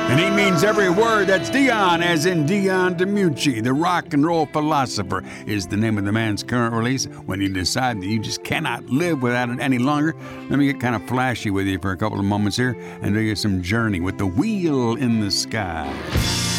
And he means every word. That's Dion, as in Dion DiMucci. The rock and roll philosopher is the name of the man's current release. When you decide that you just cannot live without it any longer, let me get kind of flashy with you for a couple of moments here and do you some Journey with The Wheel in the Sky.